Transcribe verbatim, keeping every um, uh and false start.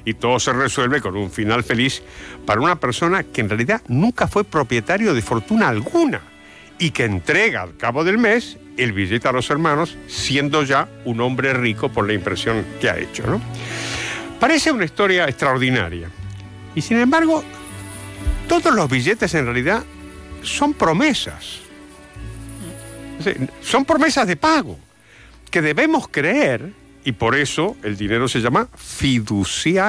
y todo se resuelve con un final feliz para una persona que en realidad nunca fue propietario de fortuna alguna y que entrega al cabo del mes el billete a los hermanos, siendo ya un hombre rico por la impresión que ha hecho, ¿no? Parece una historia extraordinaria. Y sin embargo, todos los billetes en realidad son promesas. Son promesas de pago que debemos creer, y por eso el dinero se llama fiduciario.